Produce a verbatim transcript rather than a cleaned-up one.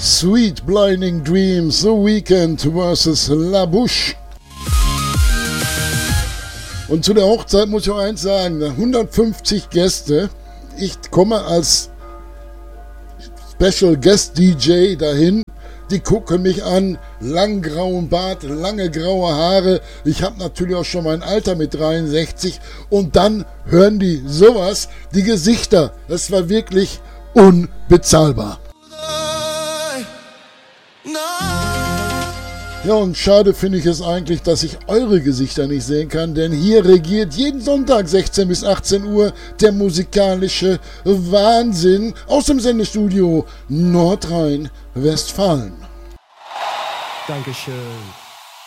Sweet Blinding Dreams, The Weeknd versus La Bouche. Und zu der Hochzeit muss ich auch eins sagen, hundertfünfzig Gäste. Ich komme als Special Guest D J dahin. Die gucken mich an, lang grauen Bart, lange graue Haare. Ich habe natürlich auch schon mein Alter mit dreiundsechzig. Und dann hören die sowas, die Gesichter. Das war wirklich unbezahlbar. Ja, und schade finde ich es eigentlich, dass ich eure Gesichter nicht sehen kann, denn hier regiert jeden Sonntag sechzehn bis achtzehn Uhr der musikalische Wahnsinn aus dem Sendestudio Nordrhein-Westfalen. Dankeschön.